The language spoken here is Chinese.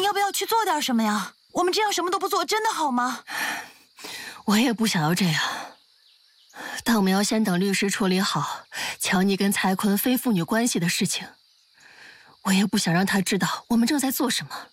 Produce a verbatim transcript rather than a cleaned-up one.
你要不要去做点什么呀？我们这样什么都不做，真的好吗？ 我也不想要这样，但我们要先等律师处理好乔妮跟蔡坤非父女关系的事情。我也不想让他知道我们正在做什么。